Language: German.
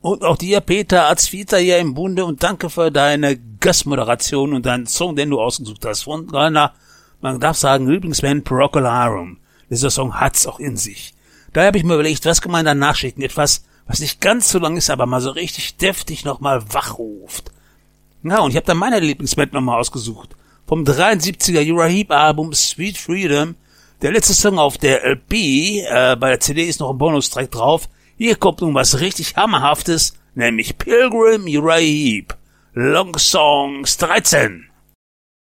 Und auch dir, Peter, als Vierter hier im Bunde und danke für deine Gastmoderation und deinen Song, den du ausgesucht hast. Von deiner, man darf sagen, Lieblingsband Procol Harum. Dieser Song hat's auch in sich. Daher habe ich mir überlegt, was kann man da nachschicken? Etwas, was nicht ganz so lang ist, aber mal so richtig deftig nochmal wachruft. Ja, und ich habe dann meine Lieblingsband nochmal ausgesucht. Vom 73er Uriah Heep Album Sweet Freedom. Der letzte Song auf der LP, bei der CD ist noch ein Bonustrack drauf. Hier kommt nun was richtig Hammerhaftes, nämlich Pilgrim Uriah Heep. Long Songs 13.